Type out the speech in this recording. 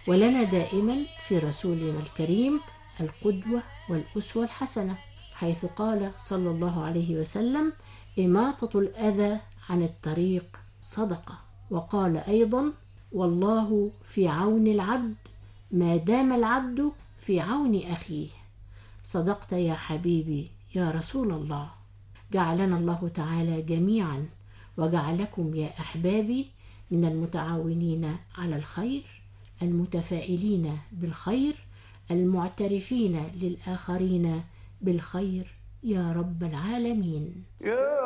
ولنا دائما في رسولنا الكريم القدوة والأسوة الحسنة، حيث قال صلى الله عليه وسلم: إماطة الأذى عن الطريق صدقة. وقال أيضا: والله في عون العبد ما دام العبد في عون أخيه. صدقت يا حبيبي يا رسول الله. جعلنا الله تعالى جميعا وجعلكم يا أحبابي من المتعاونين على الخير، المتفائلين بالخير، المعترفين للآخرين بالخير يا رب العالمين.